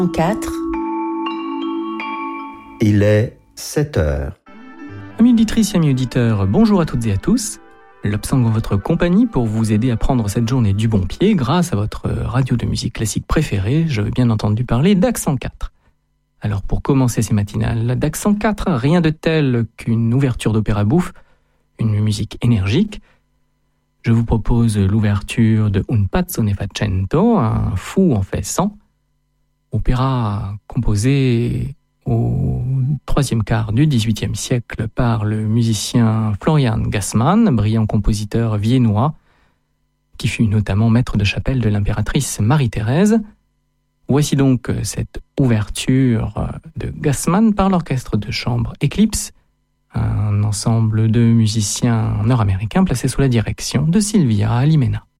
4. Il est 7 heures. Amis auditrices et amis auditeurs, bonjour à toutes et à tous. L'Obsang en votre compagnie pour vous aider à prendre cette journée du bon pied grâce à votre radio de musique classique préférée. Je veux bien entendu parler d'Accent 4. Alors pour commencer ces matinales d'Accent 4, rien de tel qu'une ouverture d'opéra bouffe, une musique énergique. Je vous propose l'ouverture de Un pazzo ne fa cento, un fou en fait 100, opéra composé au troisième quart du XVIIIe siècle par le musicien Florian Gassmann, brillant compositeur viennois, qui fut notamment maître de chapelle de l'impératrice Marie-Thérèse. Voici donc cette ouverture de Gassmann par l'orchestre de chambre Eclipse, un ensemble de musiciens nord-américains placés sous la direction de Silvia Alimena.